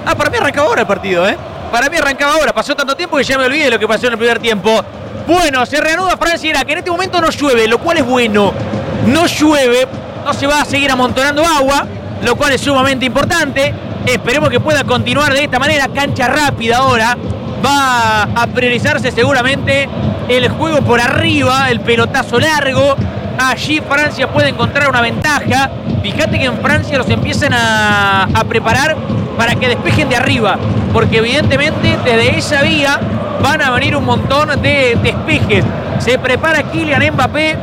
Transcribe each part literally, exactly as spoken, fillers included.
Ah, para mí arrancaba ahora el partido, ¿eh? Para mí arrancaba ahora. Pasó tanto tiempo que ya me olvidé de lo que pasó en el primer tiempo. Bueno, se reanuda Francia e Irak. En este momento no llueve, lo cual es bueno. No llueve, no se va a seguir amontonando agua, lo cual es sumamente importante. Esperemos que pueda continuar de esta manera. Cancha rápida ahora. Va a priorizarse seguramente el juego por arriba, el pelotazo largo. Allí Francia puede encontrar una ventaja. Fíjate que en Francia los empiezan a, a preparar para que despejen de arriba, porque evidentemente desde esa vía van a venir un montón de despejes. Se prepara Kylian Mbappé.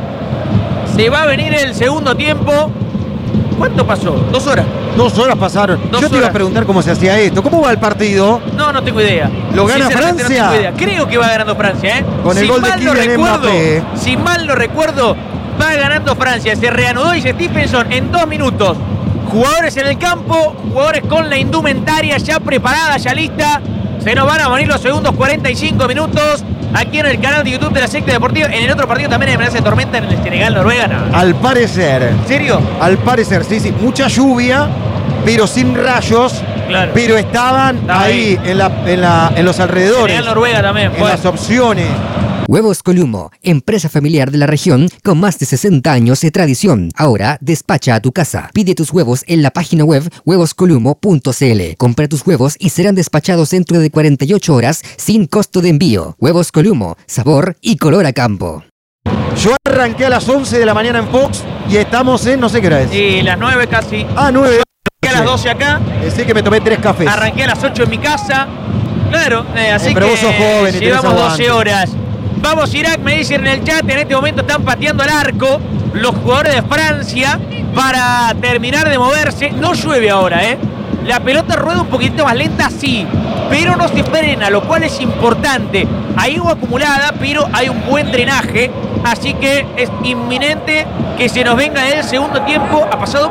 Se va a venir el segundo tiempo. ¿Cuánto pasó? ¿Dos horas? Dos horas pasaron. Dos Yo te horas. iba a preguntar cómo se hacía esto. ¿Cómo va el partido? No, no tengo idea. ¿Lo gana Sinceramente, Francia? No tengo idea. Creo que va ganando Francia, ¿eh? Con el si gol de mal no Kylian recuerdo, Mbappé. Si mal no recuerdo, va ganando Francia. Se reanudó y Stephenson en dos minutos. Jugadores en el campo, jugadores con la indumentaria ya preparada, ya lista. Se nos van a venir los segundos cuarenta y cinco minutos aquí en el canal de YouTube de la Secta Deportiva. En el otro partido también hay amenaza de tormenta en el Senegal-Noruega. No. Al parecer. ¿En serio? Al parecer, sí, sí. Mucha lluvia, pero sin rayos. Claro. Pero estaban Estaba ahí, ahí. En, la, en, la, en los alrededores. Senegal-Noruega también. En Bueno. las opciones. Huevos Columo, empresa familiar de la región con más de sesenta años de tradición. Ahora despacha a tu casa. Pide tus huevos en la página web huevos columo punto c l. Compra tus huevos y serán despachados dentro de cuarenta y ocho horas sin costo de envío. Huevos Columo, sabor y color a campo. Yo arranqué a las once de la mañana en Fox y estamos en no sé qué hora es. Y las nueve casi. Ah, nueve. Arranqué a las doce acá. Sé que me tomé tres cafés. Arranqué a las ocho en mi casa. Claro, eh, así Eh, pero que vos sos joven y tenés llevamos aguante. doce horas. Vamos Irak, me dicen en el chat, en este momento están pateando el arco los jugadores de Francia para terminar de moverse. No llueve ahora, ¿eh? La pelota rueda un poquito más lenta, sí, pero no se frena, lo cual es importante. Hay agua acumulada, pero hay un buen drenaje, así que es inminente que se nos venga el segundo tiempo. Ha pasado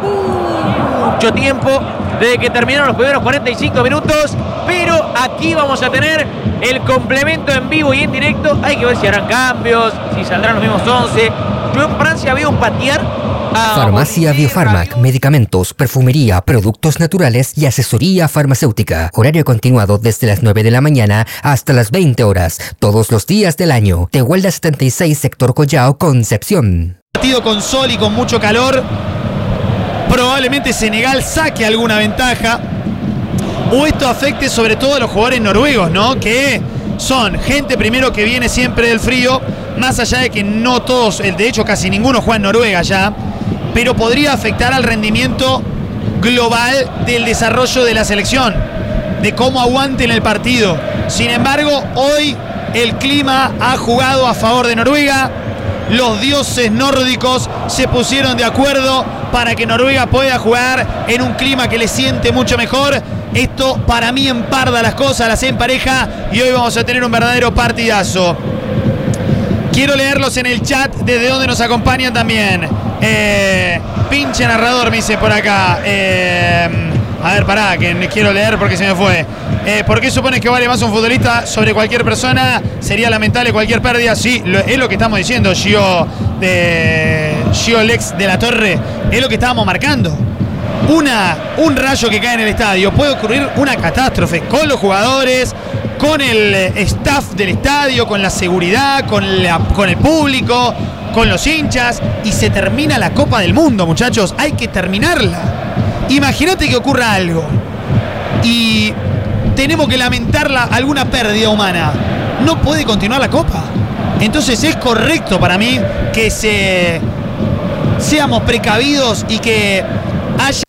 mucho tiempo desde que terminaron los primeros cuarenta y cinco minutos, pero aquí vamos a tener el complemento en vivo y en directo. Hay que ver si harán cambios, si saldrán los mismos once. Yo en Francia veo un patear a Farmacia Biofarmac, medicamentos, perfumería, productos naturales y asesoría farmacéutica. Horario continuado desde las nueve de la mañana hasta las veinte horas, todos los días del año. Tehuelda setenta y seis, sector Collao, Concepción. Partido con sol y con mucho calor. Probablemente Senegal saque alguna ventaja. O esto afecte sobre todo a los jugadores noruegos, ¿no? Que son gente primero que viene siempre del frío. Más allá de que no todos, de hecho casi ninguno juega en Noruega ya. Pero podría afectar al rendimiento global del desarrollo de la selección, de cómo aguanten el partido. Sin embargo, hoy el clima ha jugado a favor de Noruega. Los dioses nórdicos se pusieron de acuerdo para que Noruega pueda jugar en un clima que le siente mucho mejor. Esto para mí emparda las cosas, las empareja y hoy vamos a tener un verdadero partidazo. Quiero leerlos en el chat desde donde nos acompañan también. Eh, pinche narrador me dice por acá. Eh, a ver, pará, que quiero leer porque se me fue. Eh, ¿Por qué supones que vale más un futbolista sobre cualquier persona? Sería lamentable cualquier pérdida. Sí, lo, es lo que estamos diciendo, Gio, de, Gio Lex de la Torre. Es lo que estábamos marcando. Una, un rayo que cae en el estadio. Puede ocurrir una catástrofe con los jugadores, con el staff del estadio, con la seguridad, con, la, con el público, con los hinchas. Y se termina la Copa del Mundo, muchachos. Hay que terminarla. Imagínate que ocurra algo y tenemos que lamentarla, alguna pérdida humana. No puede continuar la Copa. Entonces es correcto para mí que se, seamos precavidos y que haya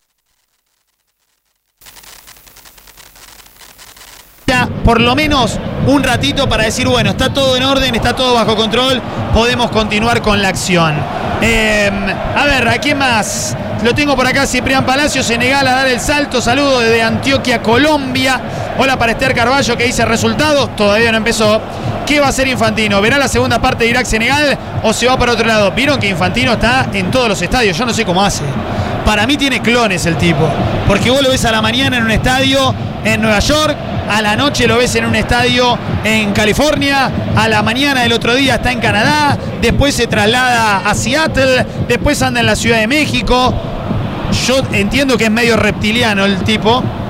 por lo menos un ratito para decir, bueno, está todo en orden, está todo bajo control, podemos continuar con la acción. Eh, a ver, ¿a quién más? Lo tengo por acá, Ciprián Palacio, Senegal a dar el salto. Saludo desde Antioquia, Colombia. Hola para Esther Carballo, que dice resultados. Todavía no empezó. ¿Qué va a hacer Infantino? ¿Verá la segunda parte de Irak-Senegal o se va para otro lado? Vieron que Infantino está en todos los estadios. Yo no sé cómo hace. Para mí tiene clones el tipo. Porque vos lo ves a la mañana en un estadio en Nueva York, a la noche lo ves en un estadio en California, a la mañana del otro día está en Canadá, después se traslada a Seattle, después anda en la Ciudad de México. Yo entiendo que es medio reptiliano el tipo,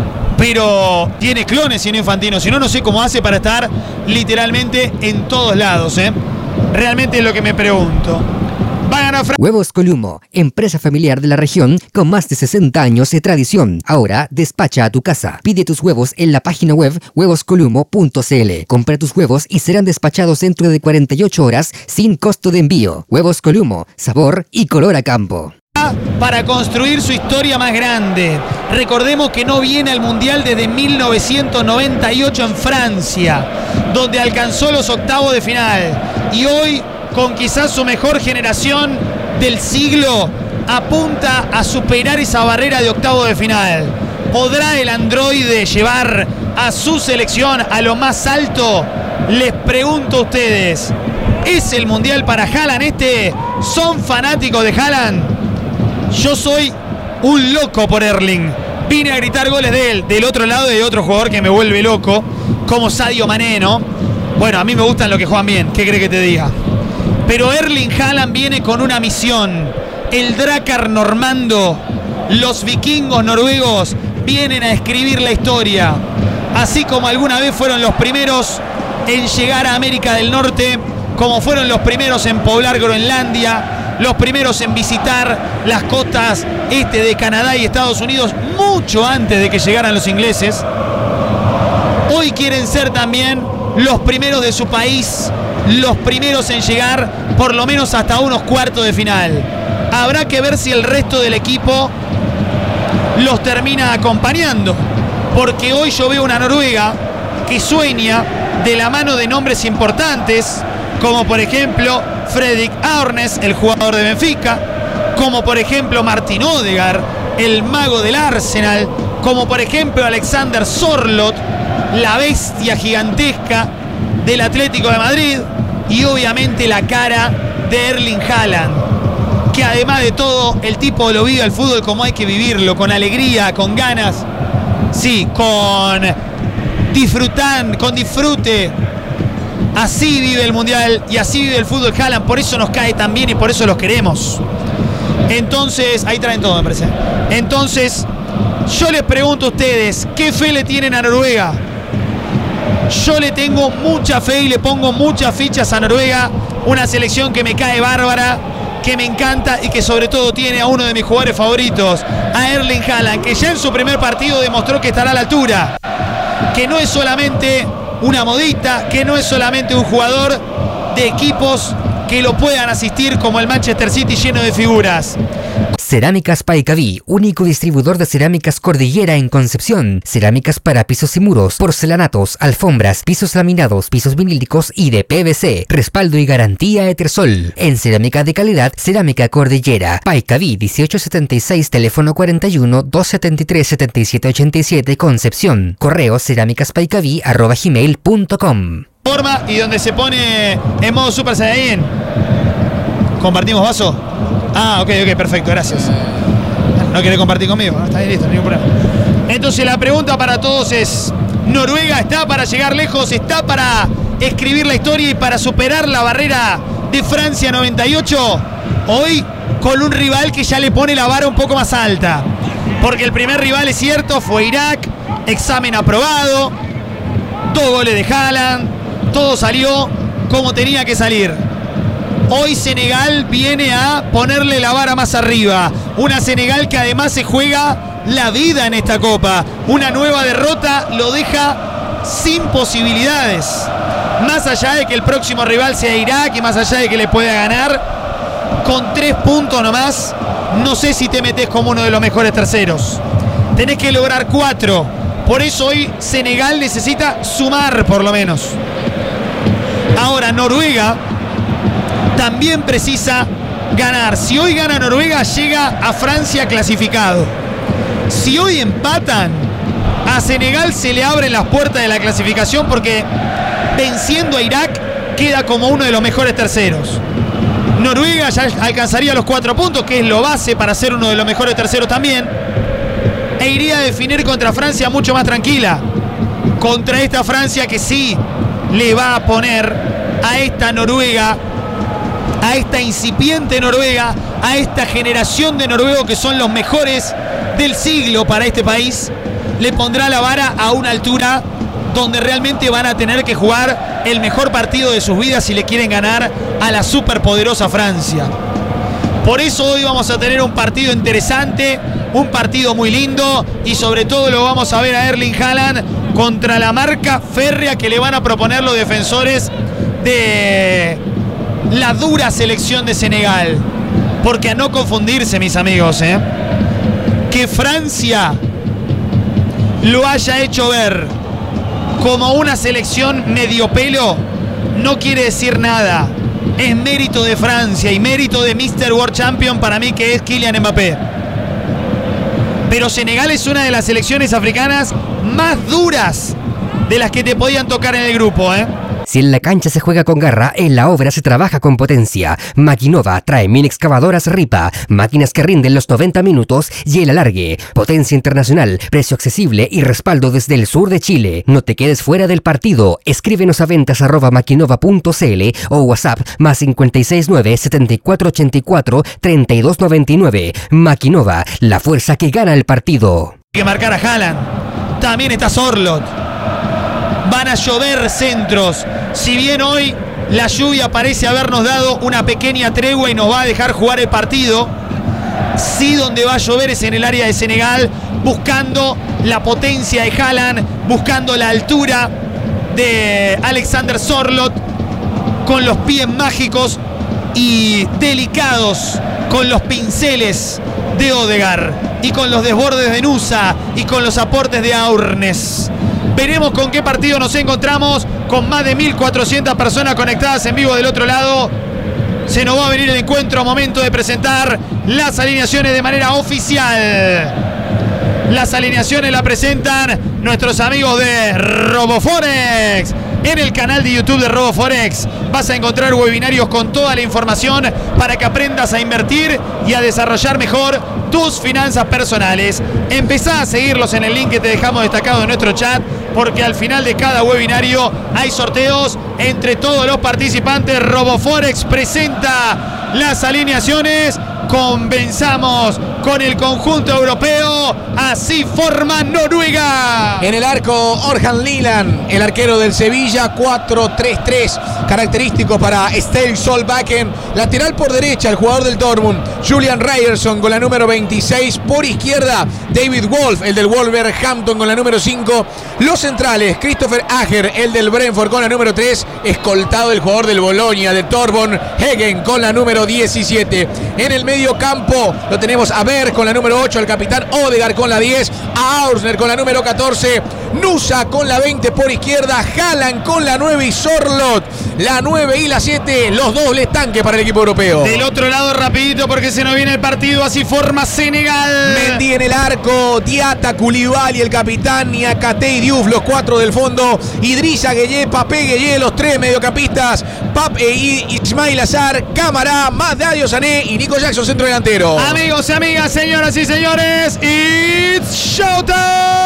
pero tiene clones y no Infantino. Si no, no sé cómo hace para estar literalmente en todos lados, ¿eh? Realmente es lo que me pregunto. Va a ganar Francia. Huevos Columo, empresa familiar de la región con más de sesenta años de tradición. Ahora despacha a tu casa. Pide tus huevos en la página web huevos columo punto c l. Compra tus huevos y serán despachados dentro de cuarenta y ocho horas sin costo de envío. Huevos Columo, sabor y color a campo. Para construir su historia más grande. Recordemos que no viene al Mundial desde mil novecientos noventa y ocho en Francia, donde alcanzó los octavos de final. Y hoy, con quizás su mejor generación del siglo, apunta a superar esa barrera de octavo de final. ¿Podrá el androide llevar a su selección a lo más alto? Les pregunto a ustedes, ¿es el Mundial para Haaland este? ¿Son fanáticos de Haaland? Yo soy un loco por Erling. Vine a gritar goles de él. Del otro lado hay otro jugador que me vuelve loco, como Sadio Mané, ¿no? Bueno, a mí me gustan los que juegan bien. ¿Qué cree que te diga? Pero Erling Haaland viene con una misión. El Drakar normando, los vikingos noruegos vienen a escribir la historia. Así como alguna vez fueron los primeros en llegar a América del Norte, como fueron los primeros en poblar Groenlandia, los primeros en visitar las costas este de Canadá y Estados Unidos mucho antes de que llegaran los ingleses. Hoy quieren ser también los primeros de su país, los primeros en llegar por lo menos hasta unos cuartos de final. Habrá que ver si el resto del equipo los termina acompañando, porque hoy yo veo una Noruega que sueña de la mano de nombres importantes, como por ejemplo Fredrik Aarnes, el jugador de Benfica, como por ejemplo Martin Odegaard, el mago del Arsenal, como por ejemplo Alexander Sorloth, la bestia gigantesca del Atlético de Madrid, y obviamente la cara de Erling Haaland, que además de todo el tipo lo vive al fútbol como hay que vivirlo, con alegría, con ganas, sí, con disfrutar, con disfrute. Así vive el Mundial y así vive el fútbol Haaland, por eso nos cae tan bien y por eso los queremos. Entonces, ahí traen todo, me parece. Entonces, yo les pregunto a ustedes, ¿qué fe le tienen a Noruega? Yo le tengo mucha fe y le pongo muchas fichas a Noruega, una selección que me cae bárbara, que me encanta y que sobre todo tiene a uno de mis jugadores favoritos, a Erling Haaland, que ya en su primer partido demostró que estará a la altura, que no es solamente una modita, que no es solamente un jugador de equipos que lo puedan asistir como el Manchester City lleno de figuras. Cerámicas Paicaví, único distribuidor de cerámicas Cordillera en Concepción. Cerámicas para pisos y muros, porcelanatos, alfombras, pisos laminados, pisos vinílicos y de P V C. Respaldo y garantía Etersol. En cerámica de calidad, Cerámica Cordillera. Paicaví dieciocho setenta y seis, teléfono cuarenta y uno, doscientos setenta y tres, setenta y siete ochenta y siete, Concepción. Correo cerámicaspaicaví arroba gmail punto com. Forma y donde se pone en modo Super Saiyajin. ¿Compartimos vaso? Ah, ok, ok, perfecto, gracias. ¿No quiere compartir conmigo? No, está bien, listo, no hay ningún problema. Entonces la pregunta para todos es, ¿Noruega está para llegar lejos? ¿Está para escribir la historia y para superar la barrera de Francia noventa y ocho? Hoy con un rival que ya le pone la vara un poco más alta. Porque el primer rival, es cierto, fue Irak, examen aprobado, dos goles de Haaland, todo salió como tenía que salir. Hoy Senegal viene a ponerle la vara más arriba. Una Senegal que además se juega la vida en esta Copa. Una nueva derrota lo deja sin posibilidades. Más allá de que el próximo rival sea Irak y más allá de que le pueda ganar, con tres puntos nomás, no sé si te metes como uno de los mejores terceros. Tenés que lograr cuatro. Por eso hoy Senegal necesita sumar por lo menos. Ahora Noruega también precisa ganar. Si hoy gana Noruega, llega a Francia clasificado. Si hoy empatan, a Senegal se le abren las puertas de la clasificación porque venciendo a Irak queda como uno de los mejores terceros. Noruega ya alcanzaría los cuatro puntos, que es lo base para ser uno de los mejores terceros también, e iría a definir contra Francia mucho más tranquila. Contra esta Francia que sí le va a poner a esta Noruega, a esta incipiente Noruega, a esta generación de noruegos que son los mejores del siglo para este país, le pondrá la vara a una altura donde realmente van a tener que jugar el mejor partido de sus vidas si le quieren ganar a la superpoderosa Francia. Por eso hoy vamos a tener un partido interesante, un partido muy lindo y sobre todo lo vamos a ver a Erling Haaland contra la marca férrea que le van a proponer los defensores de la dura selección de Senegal. Porque a no confundirse, mis amigos, ¿eh? que Francia lo haya hecho ver como una selección medio pelo no quiere decir nada. Es mérito de Francia y mérito de míster World Champion para mí, que es Kylian Mbappé. Pero Senegal es una de las selecciones africanas más duras de las que te podían tocar en el grupo, ¿eh? Si en la cancha se juega con garra, en la obra se trabaja con potencia. Maquinova trae mini excavadoras Ripa, máquinas que rinden los noventa minutos y el alargue. Potencia internacional, precio accesible y respaldo desde el sur de Chile. No te quedes fuera del partido. Escríbenos a ventas arroba maquinova punto cl o WhatsApp más cinco seis nueve, siete cuatro ocho cuatro, tres dos nueve nueve. Maquinova, la fuerza que gana el partido. Hay que marcar a Haaland. También está Sorloth. Van a llover centros. Si bien hoy la lluvia parece habernos dado una pequeña tregua y nos va a dejar jugar el partido, sí donde va a llover es en el área de Senegal, buscando la potencia de Haaland, buscando la altura de Alexander Sorloth, con los pies mágicos y delicados, con los pinceles de Odegaard y con los desbordes de Nusa y con los aportes de Aurnes. Veremos con qué partido nos encontramos, con más de mil cuatrocientas personas conectadas en vivo del otro lado. Se nos va a venir el encuentro, momento de presentar las alineaciones de manera oficial. Las alineaciones la presentan nuestros amigos de RoboForex. En el canal de YouTube de RoboForex vas a encontrar webinarios con toda la información para que aprendas a invertir y a desarrollar mejor tus finanzas personales. Empezá a seguirlos en el link que te dejamos destacado en nuestro chat, porque al final de cada webinario hay sorteos entre todos los participantes. RoboForex presenta las alineaciones. Comenzamos con el conjunto europeo. Así forma Noruega. En el arco, Orhan Liland, el arquero del Sevilla, cuatro tres tres. Característico para Stale Solbakken. Lateral por derecha, el jugador del Dortmund, Julian Ryerson, con la número veintiséis. Por izquierda, David Wolf, el del Wolverhampton, con la número cinco. Los centrales, Christopher Ager, el del Brentford, con la número tres. Escoltado el jugador del Bolonia, de Torbjörn Hegen, con la número diecisiete. En el medio campo lo tenemos a Ver con la número ocho, el capitán Odegaard con la diez, a Aursner con la número catorce, Nusa con la veinte por izquierda, Haaland con la nueve y Sorloth la nueve y la siete, los dobles tanques para el equipo europeo. Del otro lado rapidito porque se nos viene el partido. Así forma Senegal. Mendy en el arco, Diata, Koulibaly, el capitán, Niakate y Diouf, los cuatro del fondo, Idrissa Gueye, Papé Gueye, los tres mediocampistas, Pap e Ismail Azar, Camara, Madadio Sané y Nico Jackson, centro delantero. Amigos y amigas, señoras y señores, it's showtime.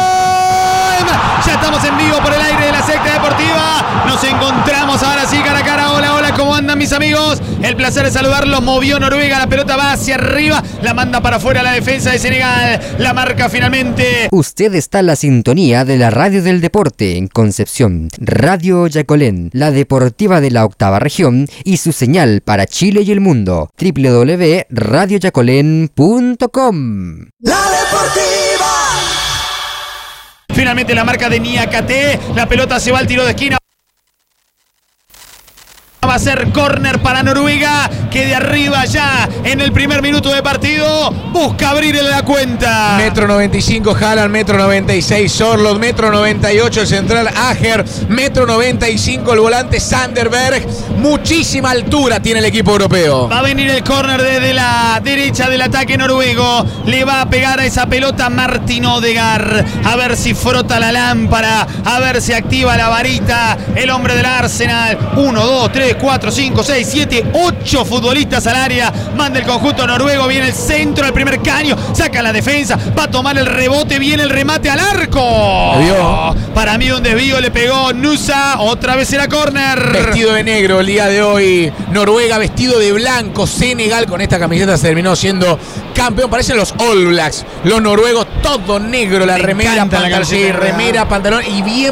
Ya estamos en vivo por el aire de la secta deportiva. Nos encontramos ahora sí cara a cara. Hola, hola, ¿cómo andan mis amigos? El placer de saludarlos. Movió Noruega, la pelota va hacia arriba, la manda para afuera la defensa de Senegal. La marca finalmente. Usted está en la sintonía de la radio del deporte en Concepción. Radio Yacolén, la deportiva de la octava región y su señal para Chile y el mundo. doble u doble u doble u punto radio yacolén punto com. La deportiva. Finalmente la marca de Niakate. La pelota se va al tiro de esquina. Va a ser córner para Noruega, que de arriba ya en el primer minuto de partido busca abrir la cuenta. Metro noventa y cinco Haaland, metro noventa y seis Sorloth, metro noventa y ocho el central Ager, metro noventa y cinco el volante Sanderberg. Muchísima altura tiene el equipo europeo. Va a venir el córner desde la derecha del ataque noruego. Le va a pegar a esa pelota Martin Odegaard. A ver si frota la lámpara, a ver si activa la varita el hombre del Arsenal. Uno, dos, tres. tres, cuatro, cinco, seis, siete, ocho futbolistas al área. Manda el conjunto noruego. Viene el centro, el primer caño. Saca la defensa. Va a tomar el rebote. Viene el remate al arco. Desvió. Para mí un desvío le pegó Nusa. Otra vez era córner. Vestido de negro el día de hoy. Noruega vestido de blanco. Senegal con esta camiseta se terminó siendo campeón. Parecen los All Blacks. Los noruegos todo negro. La Me remera, encanta la pantalón, camiseta, sí, remera, pantalón y bien